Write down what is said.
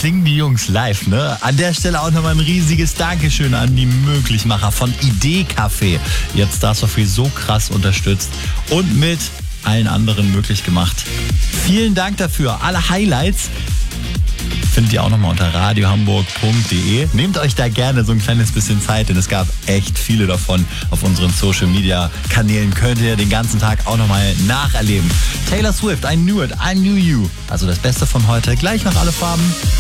klingen die Jungs live, ne? An der Stelle auch nochmal ein riesiges Dankeschön an die Möglichmacher von Idee Café. Ihr habt Stars for Free so krass unterstützt und mit allen anderen möglich gemacht. Vielen Dank dafür. Alle Highlights findet ihr auch nochmal unter radiohamburg.de. Nehmt euch da gerne so ein kleines bisschen Zeit, denn es gab echt viele davon. Auf unseren Social-Media-Kanälen könnt ihr den ganzen Tag auch nochmal nacherleben. Taylor Swift, I Knew It, I Knew You. Also das Beste von heute, gleich noch alle Farben.